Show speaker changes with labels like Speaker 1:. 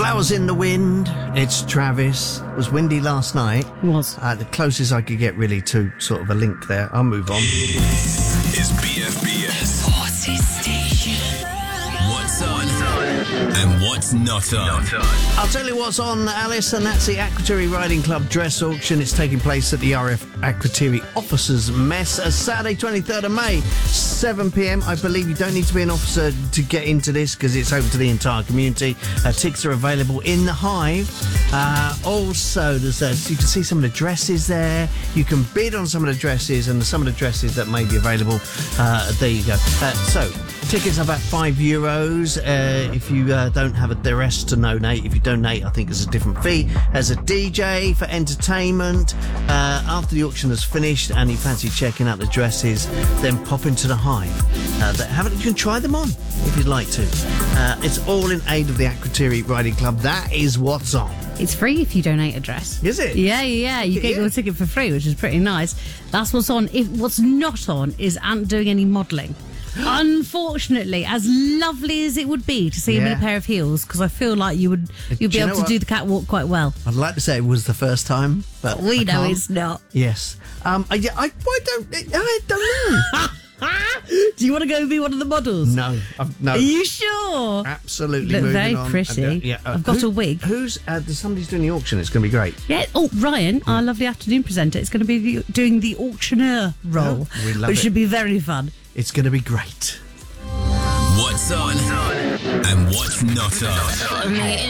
Speaker 1: Flowers in the Wind. It's Travis. It was windy last night.
Speaker 2: It was.
Speaker 1: The closest I could get really to sort of a link there. I'll move on.
Speaker 3: Is BFBS.
Speaker 4: Party Station.
Speaker 3: What's on and what's not on.
Speaker 1: I'll tell you what's on, Alice, and that's the Akrotiri Riding Club dress auction. It's taking place at the RF Akrotiri Officers Mess, Saturday 23rd of May, 7 p.m. I believe you don't need to be an officer to get into this because it's open to the entire community. Tickets are available in the Hive. Also, there's you can see some of the dresses there. You can bid on some of the dresses and some of the dresses that may be available. There you go. So, tickets are about €5. If you don't have the rest to donate, if you donate, I think there's a different fee. There's a DJ for entertainment. After the auction is finished and you fancy checking out the dresses, then pop into the Hive. You can try them on if you'd like to. It's all in aid of the Akrotiri Riding Club. That is what's on.
Speaker 2: It's free if you donate a dress.
Speaker 1: Is it?
Speaker 2: Yeah. You get your ticket for free, which is pretty nice. That's what's on. What's not on is Ant doing any modelling. Unfortunately, as lovely as it would be to see him in a pair of heels, because I feel like you'd be able to do the catwalk quite well.
Speaker 1: I'd like to say it was the first time, but
Speaker 2: We
Speaker 1: I
Speaker 2: know
Speaker 1: can't.
Speaker 2: it's not.
Speaker 1: Yes. I don't know.
Speaker 2: Do you want to go and be one of the models?
Speaker 1: No. No.
Speaker 2: Are you sure?
Speaker 1: Absolutely.
Speaker 2: Look
Speaker 1: moving
Speaker 2: very
Speaker 1: on.
Speaker 2: pretty. I've got a wig.
Speaker 1: Somebody's doing the auction. It's going to be great.
Speaker 2: Yeah. Oh, Ryan, our lovely afternoon presenter, is going to be doing the auctioneer role,
Speaker 1: we love
Speaker 2: which
Speaker 1: it.
Speaker 2: should be very fun.
Speaker 1: It's going to be great.
Speaker 3: What's on and what's not on.